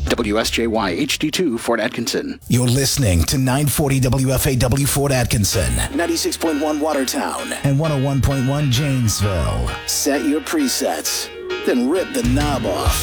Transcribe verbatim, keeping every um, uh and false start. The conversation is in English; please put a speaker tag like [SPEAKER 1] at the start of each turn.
[SPEAKER 1] W S J Y H D two, Fort Atkinson.
[SPEAKER 2] You're listening to nine forty W F A W Fort Atkinson, ninety-six point one Watertown, and one oh one point one Janesville. Set your presets, then rip the knob off.